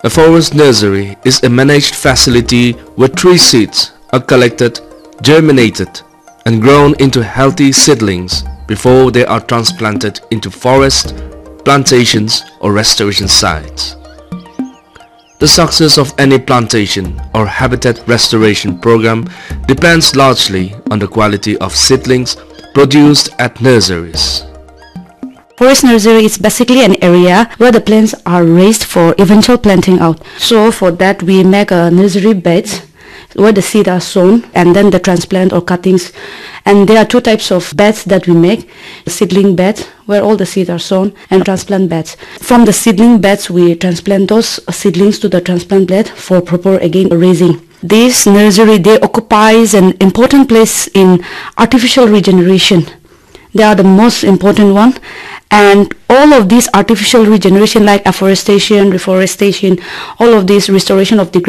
A forest nursery is a managed facility where tree seeds are collected, germinated, and grown into healthy seedlings before they are transplanted into forest, plantations, or restoration sites. The success of any plantation or habitat restoration program depends largely on the quality of seedlings produced at nurseries. Forest nursery is basically an area where the plants are raised for eventual planting out. So for that we make a nursery beds where the seeds are sown and then the transplant or cuttings. And there are two types of beds that we make: seedling beds where all the seeds are sown and transplant beds. From the seedling beds we transplant those seedlings to the transplant bed for proper again raising. This nursery occupies an important place in artificial regeneration. They are the most important one, and all of these artificial regeneration like afforestation, reforestation, all of this restoration of the